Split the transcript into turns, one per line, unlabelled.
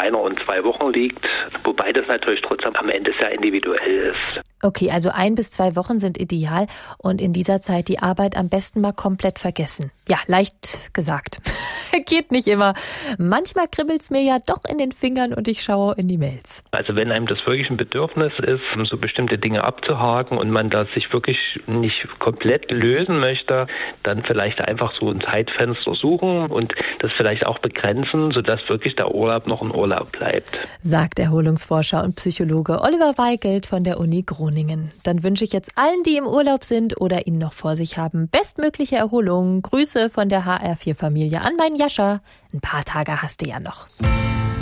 1 und 2 Wochen liegt, wobei das natürlich trotzdem am Ende sehr individuell ist.
Okay, also 1 bis 2 Wochen sind ideal und in dieser Zeit die Arbeit am besten mal komplett vergessen. Ja, leicht gesagt. Geht nicht immer. Manchmal kribbelt's mir ja doch in den Fingern und ich schaue in die Mails.
Also wenn einem das wirklich ein Bedürfnis ist, so bestimmte Dinge abzuhaken und man da sich wirklich nicht komplett lösen möchte, dann vielleicht einfach so ein Zeitfenster suchen und das vielleicht auch begrenzen, sodass wirklich der Urlaub noch ein Urlaub bleibt.
Sagt Erholungsforscher und Psychologe Oliver Weigelt von der Uni Groningen. Dann wünsche ich jetzt allen, die im Urlaub sind oder ihn noch vor sich haben, bestmögliche Erholung. Grüße von der HR4-Familie an meinen Jascha. Ein paar Tage hast du ja noch.